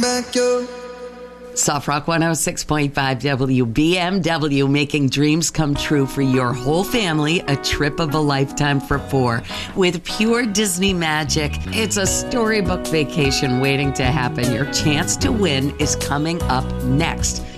Soft Rock 106.5 WBMW, making dreams come true for your whole family. A trip of a lifetime for four with pure Disney magic. It's a storybook vacation waiting to happen. Your chance to win is coming up next.